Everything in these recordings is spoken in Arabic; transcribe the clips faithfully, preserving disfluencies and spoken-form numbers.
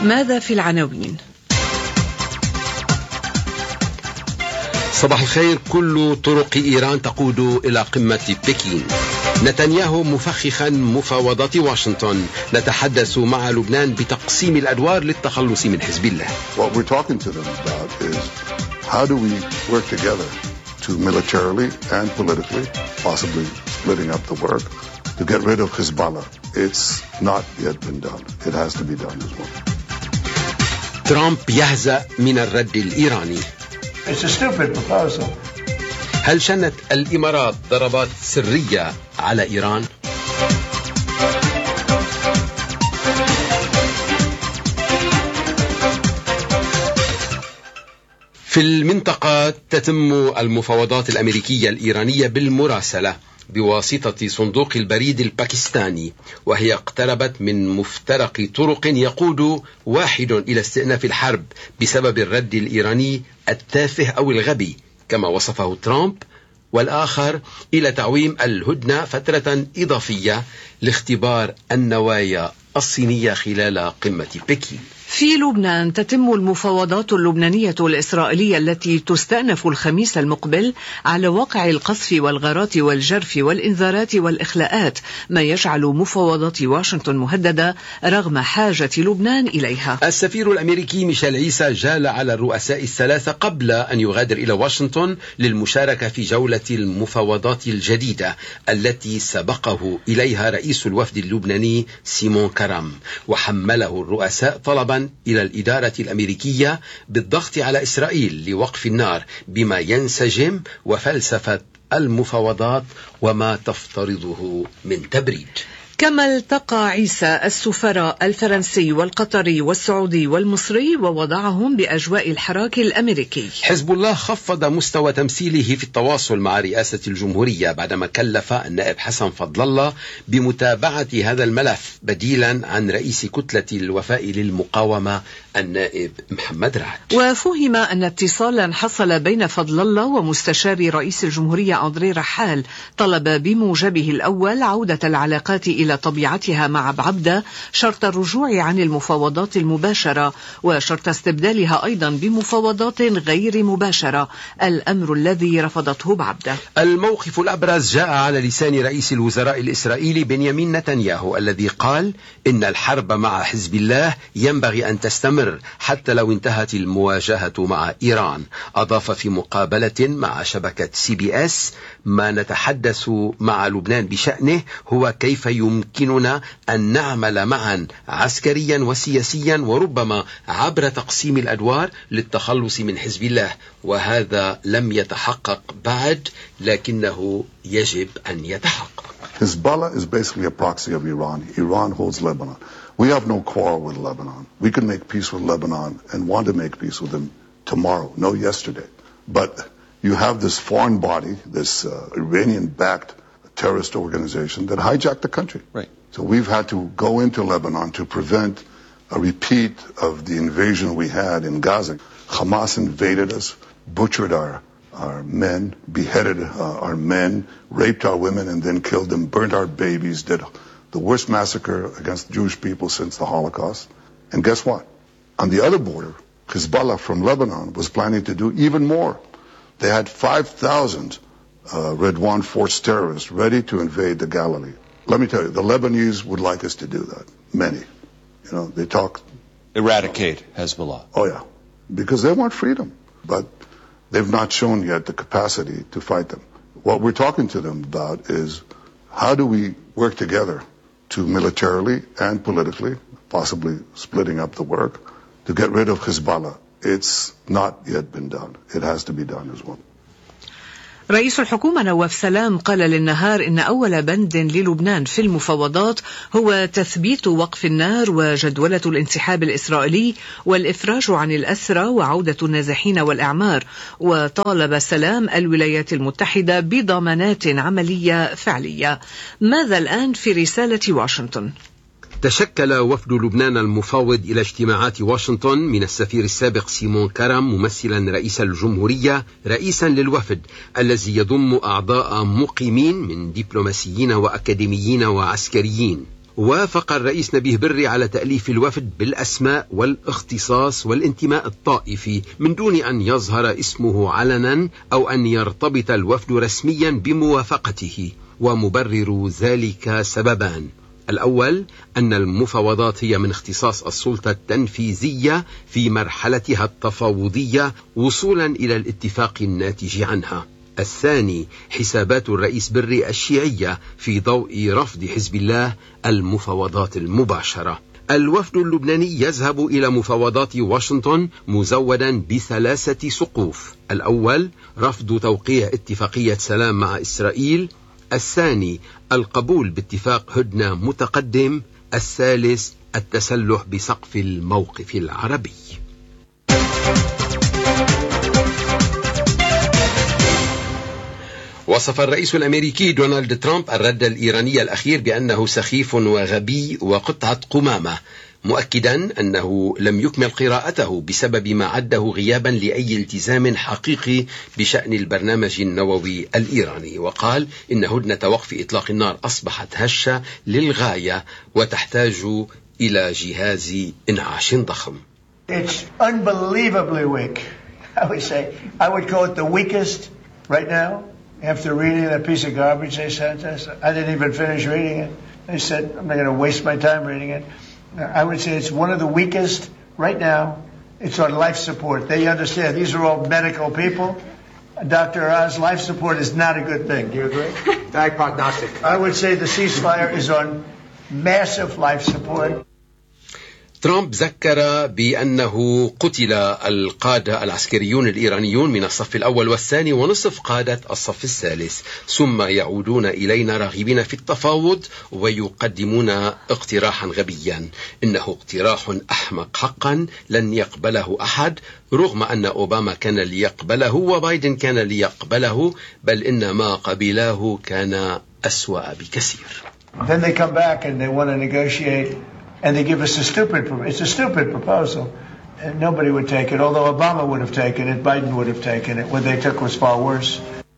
ماذا في العناوين؟ صباح الخير. كل طرق إيران تقود إلى قمة بكين. نتنياهو مفخخا مفاوضات واشنطن. نتحدث مع لبنان بتقسيم الأدوار للتخلص من حزب الله. What we're talking to them about is how do we work together to militarily and politically, possibly splitting up the work, to get rid of Hezbollah. It's not yet been done. It has to be done as well. ترامب يهزأ من الرد الإيراني. It's a stupid proposal. هل شنت الإمارات ضربات سرية على إيران؟ في المنطقة تتم المفاوضات الأمريكية الإيرانية بالمراسلة بواسطة صندوق البريد الباكستاني، وهي اقتربت من مفترق طرق يقود واحد إلى استئناف الحرب بسبب الرد الإيراني التافه أو الغبي كما وصفه ترامب، والآخر إلى تعويم الهدنة فترة إضافية لاختبار النوايا الصينية خلال قمة بكين. في لبنان تتم المفاوضات اللبنانية الإسرائيلية التي تستأنف الخميس المقبل على واقع القصف والغارات والجرف والإنذارات والإخلاءات، ما يجعل مفاوضات واشنطن مهددة رغم حاجة لبنان إليها. السفير الأمريكي ميشيل عيسى جال على الرؤساء الثلاثة قبل أن يغادر إلى واشنطن للمشاركة في جولة المفاوضات الجديدة التي سبقه إليها رئيس الوفد اللبناني سيمون كرام، وحمله الرؤساء طلبا إلى الإدارة الأمريكية بالضغط على إسرائيل لوقف النار بما ينسجم وفلسفة المفاوضات وما تفترضه من تبريد. كما التقى عيسى السفراء الفرنسي والقطري والسعودي والمصري ووضعهم بأجواء الحراك الأمريكي. حزب الله خفض مستوى تمثيله في التواصل مع رئاسة الجمهورية بعدما كلف النائب حسن فضل الله بمتابعة هذا الملف بديلا عن رئيس كتلة الوفاء للمقاومة النائب محمد رعد. وفهم أن اتصالا حصل بين فضل الله ومستشار رئيس الجمهورية أندري رحال طلب بموجبه الأول عودة العلاقات إلى طبيعتها مع بعبدة شرط الرجوع عن المفاوضات المباشرة، وشرط استبدالها أيضا بمفاوضات غير مباشرة، الأمر الذي رفضته بعبدة. الموقف الأبرز جاء على لسان رئيس الوزراء الإسرائيلي بنيامين نتنياهو الذي قال إن الحرب مع حزب الله ينبغي أن تستمر حتى لو انتهت المواجهة مع إيران. أضاف في مقابلة مع شبكة سي بي اس: ما نتحدث مع لبنان بشأنه هو كيف يمكننا أن نعمل معا عسكريا وسياسيا وربما عبر تقسيم الأدوار للتخلص من حزب الله، وهذا لم يتحقق بعد لكنه يجب أن يتحقق. Hezbollah is basically a proxy of Iran. Iran holds Lebanon. We have no quarrel with Lebanon. We can make peace with Lebanon and want to make peace with them tomorrow, no yesterday. But you have this foreign body, this uh, Iranian-backed terrorist organization that hijacked the country. Right. So we've had to go into Lebanon to prevent a repeat of the invasion we had in Gaza. Hamas invaded us, butchered our, our men, beheaded uh, our men, raped our women and then killed them, burned our babies, did the worst massacre against Jewish people since the Holocaust. And guess what? On the other border, Hezbollah from Lebanon was planning to do even more. They had five thousand uh, Redwan Force terrorists ready to invade the Galilee. Let me tell you, the Lebanese would like us to do that. Many. You know, they talk... Eradicate Hezbollah. Oh, yeah. Because they want freedom. But they've not shown yet the capacity to fight them. What we're talking to them about is how do we work together to militarily and politically, possibly splitting up the work, to get rid of Hezbollah. It's not yet been done. It has to be done as well. رئيس الحكومة نواف سلام قال للنهار إن أول بند للبنان في المفاوضات هو تثبيت وقف النار وجدولة الانسحاب الإسرائيلي والإفراج عن الأسرى وعودة النازحين والإعمار، وطالب سلام الولايات المتحدة بضمانات عملية فعلية. ماذا الآن في رسالة واشنطن؟ تشكل وفد لبنان المفاوض إلى اجتماعات واشنطن من السفير السابق سيمون كرام ممثلا رئيس الجمهورية رئيسا للوفد الذي يضم أعضاء مقيمين من دبلوماسيين وأكاديميين وعسكريين. وافق الرئيس نبيه بري على تأليف الوفد بالأسماء والاختصاص والانتماء الطائفي من دون أن يظهر اسمه علنا أو أن يرتبط الوفد رسميا بموافقته، ومبرر ذلك سببان: الأول أن المفاوضات هي من اختصاص السلطة التنفيذية في مرحلتها التفاوضية وصولا إلى الاتفاق الناتج عنها. الثاني حسابات الرئيس بري الشيعية في ضوء رفض حزب الله المفاوضات المباشرة. الوفد اللبناني يذهب إلى مفاوضات واشنطن مزودا بثلاثة سقوف: الأول رفض توقيع اتفاقية سلام مع إسرائيل، الثاني القبول باتفاق هدنة متقدم، الثالث التسلح بسقف الموقف العربي. وصف الرئيس الأمريكي دونالد ترامب الرد الإيراني الأخير بأنه سخيف وغبي وقطعة قمامة، مؤكدا أنه لم يكمل قراءته بسبب ما عده غيابا لأي التزام حقيقي بشأن البرنامج النووي الإيراني، وقال إن هدنة وقف إطلاق النار أصبحت هشة للغاية وتحتاج إلى جهاز إنعاش ضخم. It's unbelievably weak. I would say, I would call it the weakest right now. After reading that piece of garbage they sent us, I didn't even finish reading it. They said, I'm not going to waste my time reading it. I would say it's one of the weakest right now. It's on life support. They understand these are all medical people. Doctor Oz, life support is not a good thing. Do you agree? Diagnostic. I would say the ceasefire is on massive life support. ترامب ذكر بأنه قتل القادة العسكريون الإيرانيون من الصف الأول والثاني ونصف قادة الصف الثالث، ثم يعودون إلينا راغبين في التفاوض ويقدمون اقتراحا غبيا. إنه اقتراح أحمق حقا لن يقبله أحد، رغم أن أوباما كان ليقبله وبايدن كان ليقبله، بل إن ما قبله كان أسوأ بكثير. Then they come back and they want to negotiate. And they give us a stupid, it's a stupid proposal. And nobody would take it. Although Obama would have taken it, Biden would have taken it. What they took was far worse.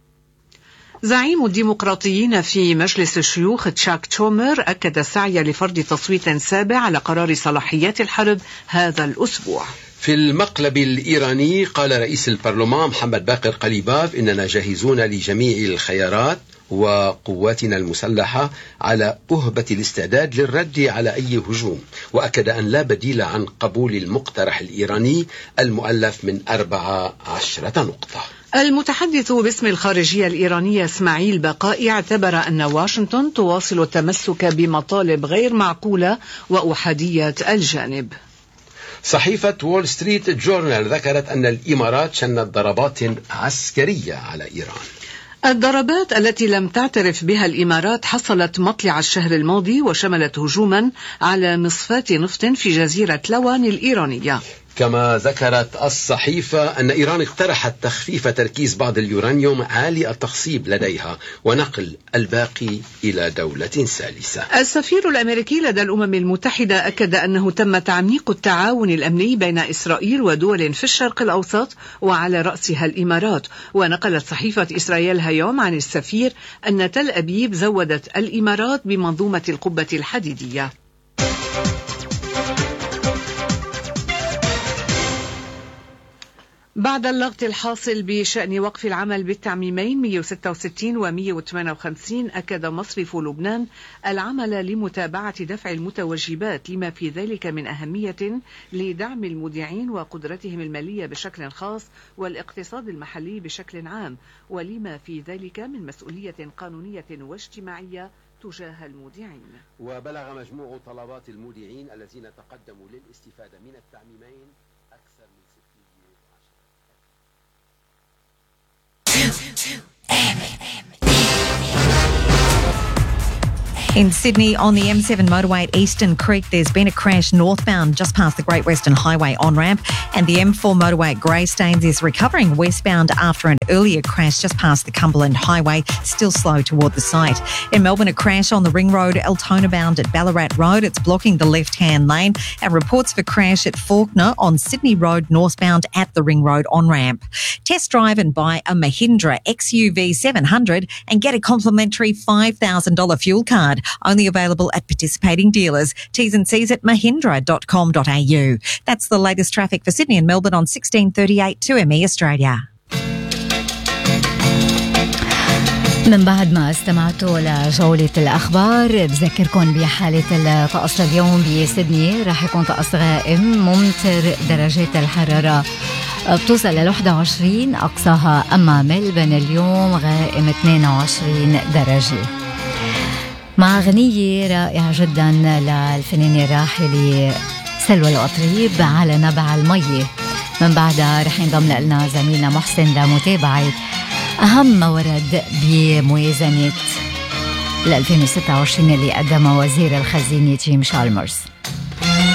زعيم الديمقراطيين في مجلس الشيوخ تشاك تومر أكد السعي لفرض تصويت سابع على قرار صلاحيات الحرب هذا الأسبوع. في المقلب الإيراني قال رئيس البرلمان محمد باقر قليباف إننا جاهزون لجميع الخيارات وقواتنا المسلحة على أهبة الاستعداد للرد على أي هجوم، وأكد أن لا بديل عن قبول المقترح الإيراني المؤلف من أربع عشرة نقطة. المتحدث باسم الخارجية الإيرانية اسماعيل بقائي اعتبر أن واشنطن تواصل التمسك بمطالب غير معقولة وأحادية الجانب. صحيفة وول ستريت جورنال ذكرت أن الإمارات شنت ضربات عسكرية على إيران. الضربات التي لم تعترف بها الإمارات حصلت مطلع الشهر الماضي وشملت هجوما على مصفاة نفط في جزيرة لوان الإيرانية. كما ذكرت الصحيفة أن إيران اقترحت تخفيف تركيز بعض اليورانيوم عالي التخصيب لديها ونقل الباقي إلى دولة ثالثة. السفير الأمريكي لدى الأمم المتحدة أكد أنه تم تعميق التعاون الأمني بين إسرائيل ودول في الشرق الأوسط وعلى رأسها الإمارات. ونقلت صحيفة إسرائيل هيوم عن السفير أن تل أبيب زودت الإمارات بمنظومة القبة الحديدية. بعد اللغط الحاصل بشأن وقف العمل بالتعميمين مئة وستة وستين و مئة وثمانية وخمسين، أكد مصرف لبنان العمل لمتابعة دفع المتوجبات لما في ذلك من أهمية لدعم المودعين وقدرتهم المالية بشكل خاص والاقتصاد المحلي بشكل عام، ولما في ذلك من مسؤولية قانونية واجتماعية تجاه المودعين. وبلغ مجموع طلبات المودعين الذين تقدموا للاستفادة من التعميمين أكثر من In Sydney, on the M seven motorway at Eastern Creek, there's been a crash northbound just past the Great Western Highway on-ramp, and the M four motorway at Greystanes is recovering westbound after an earlier crash just past the Cumberland Highway, still slow toward the site. In Melbourne, a crash on the Ring Road, Altona bound at Ballarat Road. It's blocking the left-hand lane, and reports of a crash at Faulkner on Sydney Road northbound at the Ring Road on-ramp. Test drive and buy a Mahindra X U V seven hundred and get a complimentary five thousand dollars fuel card. Only available at participating dealers. T's and C's at mahindra dot com dot a u. That's the latest traffic for Sydney and Melbourne on sixteen thirty-eight two M E Australia. من بعد ما استمعتوا لجولة الأخبار بذكركم بحالة الطقس اليوم بسيدني راح يكون طقس غائم ممطر. درجات الحرارة بتوصل ل واحد وعشرين أقصاها، أما ملبن اليوم غائم اثنين وعشرين درجة. مع أغنية رائعة جدا للفنانة الراحلة سلوى القطريب على نبع المية. من بعدها رح ينضم لنا زميلنا محسن لمتابعة أهم ما ورد بموازنة ألفين وستة وعشرين اللي قدمها وزير الخزينة جيم شالمرز.